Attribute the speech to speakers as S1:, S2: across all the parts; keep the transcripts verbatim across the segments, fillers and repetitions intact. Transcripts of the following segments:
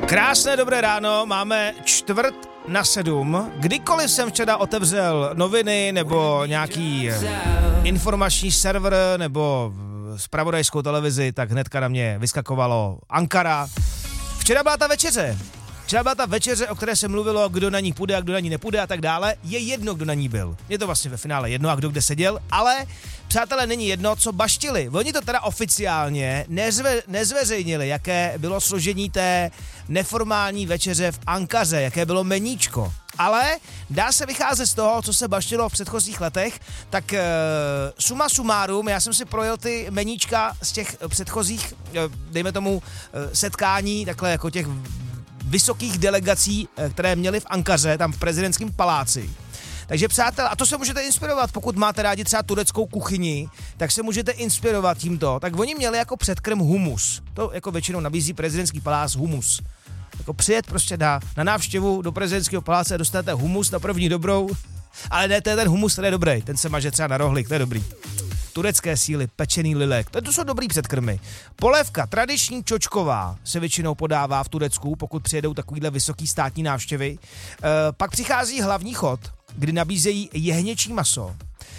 S1: Krásné dobré ráno, máme čtvrt na sedm. Kdykoliv jsem včera otevřel noviny nebo nějaký informační server nebo zpravodajskou televizi, tak hnedka na mě vyskakovalo Ankara. Včera byla ta večeře. Včera byla ta večeře, o které se mluvilo, kdo na ní půjde a kdo na ní nepůjde a tak dále. Je jedno, kdo na ní byl. Je to vlastně ve finále jedno a kdo kde seděl, ale přátelé, není jedno, co baštili. Oni to teda oficiálně nezve, nezveřejnili, jaké bylo složení té neformální večeře v Ankaře, jaké bylo meníčko. Ale dá se vycházet z toho, co se baštilo v předchozích letech, tak e, suma sumárum, já jsem si projel ty meníčka z těch předchozích, e, dejme tomu, e, setkání, takhle jako těch vysokých delegací, které měli v Ankaře, tam v prezidentském paláci. Takže přátelé, a to se můžete inspirovat, pokud máte rádi třeba tureckou kuchyni, tak se můžete inspirovat tímto. Tak oni měli jako předkrm humus. To jako většinou nabízí prezidentský palác humus. Jako přijet prostě na, na návštěvu do prezidentského paláce a dostanete humus na první dobrou, ale ne, to je ten humus, který je dobrý, ten se maže třeba na rohlík, to je dobrý. Turecké síly, pečený lilek, to, to jsou dobrý předkrmy. Polévka, tradiční čočková, se většinou podává v Turecku, pokud přijedou takovýhle vysoký státní návštěvy. E, pak přichází hlavní chod, kdy nabízejí jehněčí maso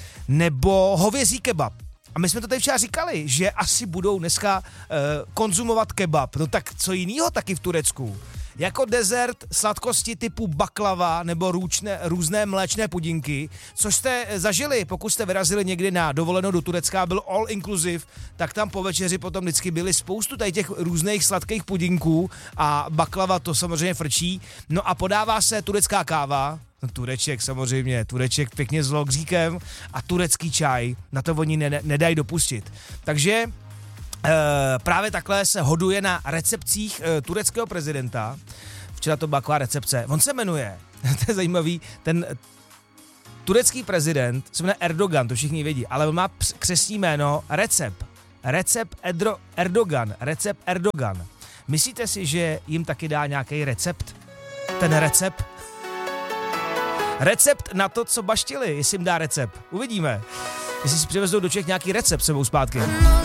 S1: nebo hovězí kebab. A my jsme to tady včera říkali, že asi budou dneska e, konzumovat kebab. No tak co jinýho taky v Turecku? Jako dezert sladkosti typu baklava nebo růčné, různé mléčné pudinky, což jste zažili, pokud jste vyrazili někdy na dovolenou do Turecka, byl all inclusive, tak tam po večeři potom vždycky byly spoustu tady těch různých sladkých pudinků a baklava to samozřejmě frčí. No a podává se turecká káva, no tureček samozřejmě, tureček pěkně s lokříkem a turecký čaj, na to oni ne, nedají dopustit. Takže E, právě takhle se hoduje na recepcích e, tureckého prezidenta. Včera to byla taková recepce. On se jmenuje, to je zajímavý, ten turecký prezident se jmenuje Erdogan, to všichni vědí, ale on má křestní jméno Recep. Recep Edro, Erdogan. Recep Erdogan. Myslíte si, že jim taky dá nějaký recept? Ten recept? Recept na to, co baštili, jestli jim dá recept. Uvidíme. Jestli si přivezou do Čech nějaký recept sebou zpátky.